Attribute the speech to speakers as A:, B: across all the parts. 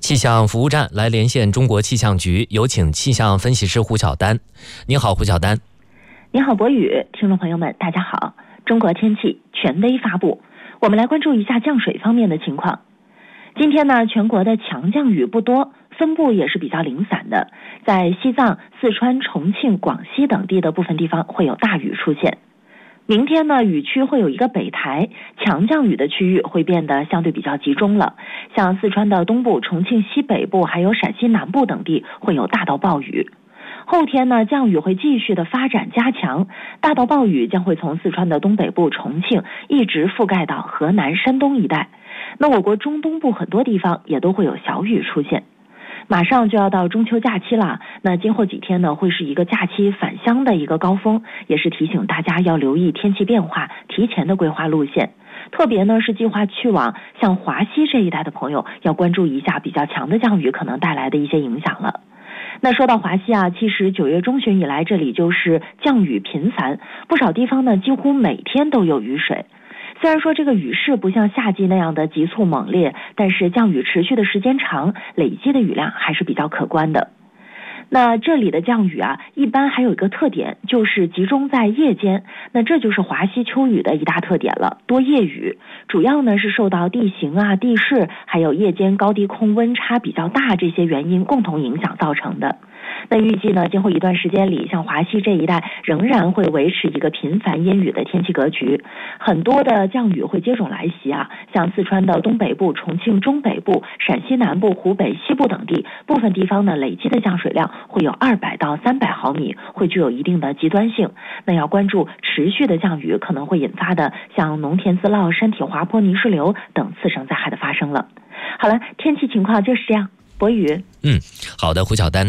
A: 气象服务站来连线中国气象局，有请气象分析师胡晓丹。您好，胡晓丹。
B: 您好，博宇，听众朋友们，大家好。中国天气权威发布，我们来关注一下降水方面的情况。今天呢，全国的强降雨不多，分布也是比较零散的，在西藏、四川、重庆、广西等地的部分地方会有大雨出现。明天呢，雨区会有一个北抬，强降雨的区域会变得相对比较集中了，像四川的东部、重庆西北部还有陕西南部等地会有大到暴雨。后天呢，降雨会继续的发展加强，大到暴雨将会从四川的东北部、重庆一直覆盖到河南、山东一带。那我国中东部很多地方也都会有小雨出现。马上就要到中秋假期了，那今后几天呢，会是一个假期返乡的一个高峰，也是提醒大家要留意天气变化，提前的规划路线。特别呢是计划去往像华西这一带的朋友，要关注一下比较强的降雨可能带来的一些影响了。那说到华西啊，其实9月中旬以来，这里就是降雨频繁，不少地方呢几乎每天都有雨水。虽然说这个雨势不像夏季那样的急促猛烈，但是降雨持续的时间长，累积的雨量还是比较可观的。那这里的降雨啊，一般还有一个特点，就是集中在夜间，那这就是华西秋雨的一大特点了，多夜雨。主要呢是受到地形啊、地势，还有夜间高低空温差比较大这些原因共同影响造成的。那预计呢，今后一段时间里，像华西这一带仍然会维持一个频繁阴雨的天气格局，很多的降雨会接踵来袭啊，像四川的东北部、重庆中北部、陕西南部、湖北西部等地，部分地方呢累积的降水量会有200到300毫米，会具有一定的极端性。那要关注持续的降雨可能会引发的像农田滋涝、山体滑坡、泥石流等次生灾害的发生了。好了，天气情况就是这样。博宇，
A: 好的，胡晓丹。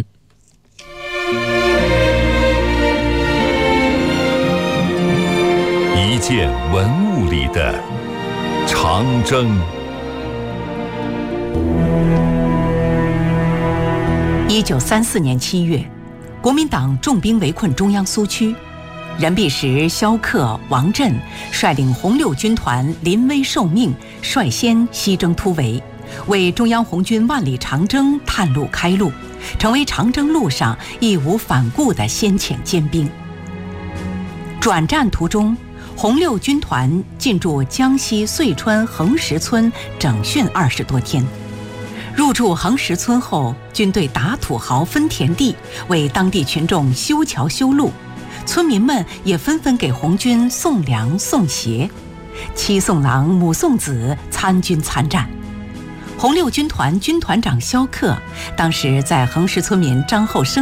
C: 一件文物里的长征。
D: 1934年7月，国民党重兵围困中央苏区，任弼时、萧克、王震率领红六军团临危受命，率先西征突围，为中央红军万里长征探路开路，成为长征路上义无反顾的先遣尖兵。转战途中，红六军团进驻江西遂川横石村整训20多天。入驻横石村后，军队打土豪分田地，为当地群众修桥修路，村民们也纷纷给红军送粮送鞋，妻送郎母送子，参军参战。红六军团军团长萧克当时在横石村民张厚生